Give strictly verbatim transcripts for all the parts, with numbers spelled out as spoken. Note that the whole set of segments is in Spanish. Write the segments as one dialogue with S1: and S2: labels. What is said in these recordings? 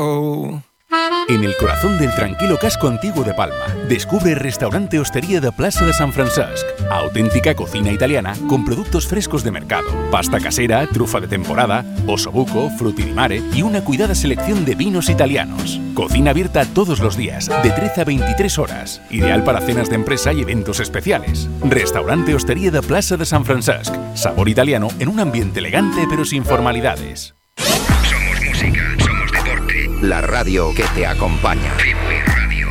S1: Uh-oh.
S2: En el corazón del tranquilo casco antiguo de Palma, descubre Restaurante Hostería de Plaça de Sant Francesc. Auténtica cocina italiana con productos frescos de mercado, pasta casera, trufa de temporada, osobuco, frutti di mare y una cuidada selección de vinos italianos. Cocina abierta todos los días, de trece a veintitrés horas. Ideal para cenas de empresa y eventos especiales. Restaurante Hostería de Plaça de Sant Francesc. Sabor italiano en un ambiente elegante pero sin formalidades.
S3: Somos música, somos deporte.
S4: La radio que te acompaña.
S3: Freeway Radio.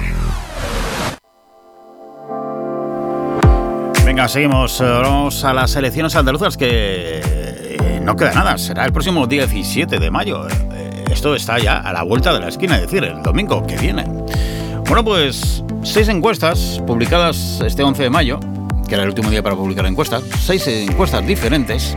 S5: Venga, seguimos. Vamos a las elecciones andaluzas que eh, no queda nada. Será el próximo diecisiete de mayo. Eh, esto está ya a la vuelta de la esquina, es decir, el domingo que viene. Bueno, pues seis encuestas publicadas este once de mayo, que era el último día para publicar encuestas. Seis encuestas diferentes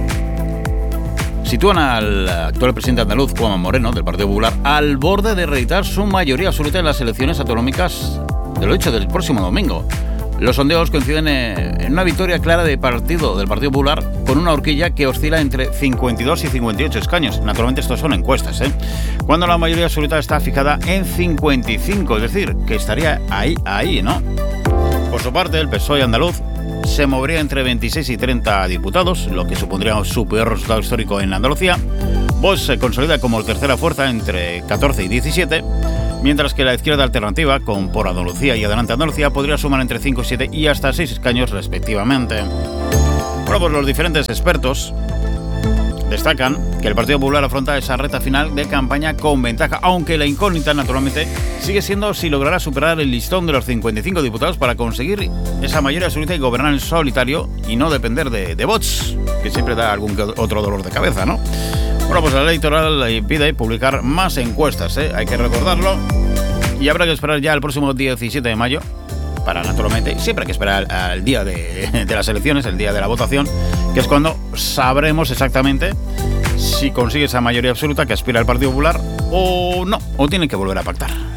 S5: sitúan al actual presidente andaluz, Juanma Moreno, del Partido Popular, al borde de reeditar su mayoría absoluta en las elecciones autonómicas del ocho del próximo domingo. Los sondeos coinciden en una victoria clara de partido, del Partido Popular, con una horquilla que oscila entre cincuenta y dos y cincuenta y ocho escaños. Naturalmente, estos son encuestas, ¿eh? Cuando la mayoría absoluta está fijada en cincuenta y cinco, es decir, que estaría ahí, ahí, ¿no? Por su parte, el P S O E andaluz se movería entre veintiséis y treinta diputados, lo que supondría su peor resultado histórico en Andalucía. Vox se consolida como tercera fuerza entre catorce y diecisiete, mientras que la izquierda alternativa, con Por Andalucía y Adelante Andalucía, podría sumar entre cinco y siete y hasta seis escaños respectivamente. Bueno, pues los diferentes expertos destacan que el Partido Popular afronta esa recta final de campaña con ventaja, aunque la incógnita, naturalmente, sigue siendo si logrará superar el listón de los cincuenta y cinco diputados para conseguir esa mayoría absoluta y gobernar en solitario y no depender de, de Vox, que siempre da algún otro dolor de cabeza, ¿no? Bueno, pues la ley electoral le impide publicar más encuestas, ¿eh? Hay que recordarlo, y habrá que esperar ya el próximo diecisiete de mayo para, naturalmente, siempre hay que esperar al, al día de, de las elecciones, el día de la votación, que es cuando sabremos exactamente si consigue esa mayoría absoluta que aspira el Partido Popular o no, o tiene que volver a pactar.